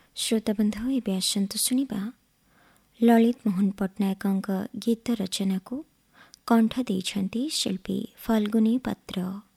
श्रोताबंधु ଏବେ ଆସନ୍ତୁ ଶୁଣିବା ଲଳିତ ମୋହନ ପଟ୍ଟନାୟକଙ୍କ ଗୀତ ରଚନାକୁ କଣ୍ଠ ଦେଇଛନ୍ତି ଶିଳ୍ପୀ ଫାଲ୍ଗୁନୀ ପାତ୍ର।